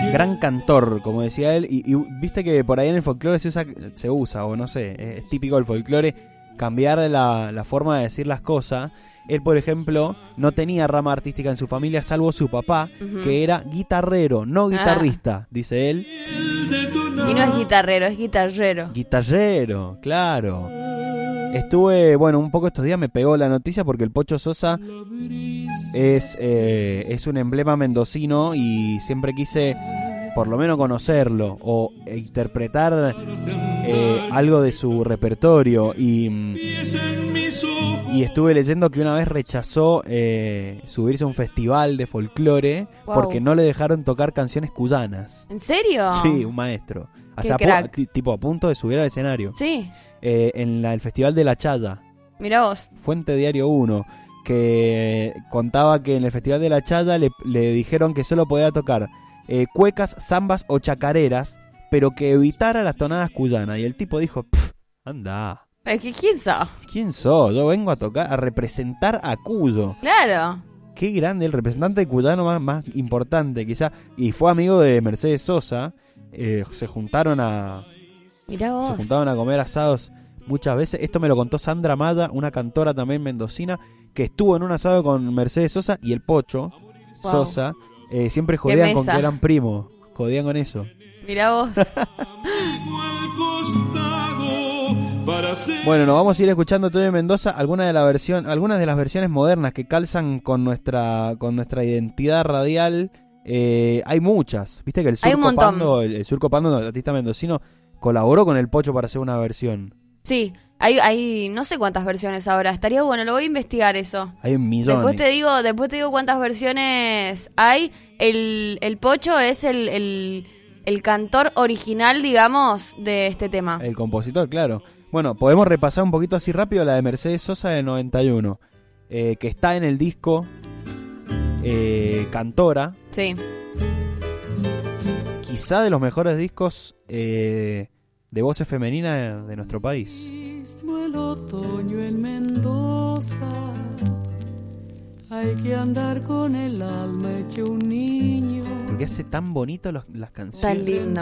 Gran cantor, como decía él, y viste que por ahí en el folclore se usa, o no sé, es típico del folclore cambiar la forma de decir las cosas. Él, por ejemplo, no tenía rama artística en su familia, salvo su papá, que era guitarrero, no guitarrista, dice él. Y no es guitarrero, es guitarrero. Guitarrero, claro. Estuve, bueno, un poco estos días me pegó la noticia porque el Pocho Sosa es un emblema mendocino y siempre quise por lo menos conocerlo o interpretar algo de su repertorio y estuve leyendo que una vez rechazó subirse a un festival de folclore porque no le dejaron tocar canciones cuyanas. ¿En serio? Sí, un maestro. O sea, tipo a punto de subir al escenario. Sí. En el Festival de la Chaya. Mirá vos. Fuente Diario 1, que contaba que en el Festival de la Chaya le dijeron que solo podía tocar cuecas, zambas o chacareras, pero que evitara las tonadas cuyanas. Y el tipo dijo, anda. ¿Quién sos? ¿Quién sos? Yo vengo a tocar, a representar a Cuyo. Claro. Qué grande, el representante cuyano más importante quizá. Y fue amigo de Mercedes Sosa. Se juntaron a comer asados muchas veces. Esto me lo contó Sandra Maya, una cantora también mendocina, que estuvo en un asado con Mercedes Sosa y el Pocho Sosa. Siempre jodían con que eran primos. Jodían con eso. Mirá vos. Bueno, nos vamos a ir escuchando todo de Mendoza, algunas de las versiones modernas que calzan con nuestra identidad radial. Hay muchas. Viste que el Surco Pando, el artista mendocino, colaboró con el Pocho para hacer una versión. Sí, hay no sé cuántas versiones ahora. Estaría bueno, lo voy a investigar eso. Hay millones. Después te digo cuántas versiones hay. El Pocho es el cantor original, digamos, de este tema. El compositor, claro. Bueno, podemos repasar un poquito así rápido la de Mercedes Sosa de 91, que está en el disco Cantora. Sí. Quizá de los mejores discos de voces femeninas de nuestro país. El otoño en Mendoza, hay que andar con el alma hecho un niño. Porque hace tan bonito las canciones. Tan lindo.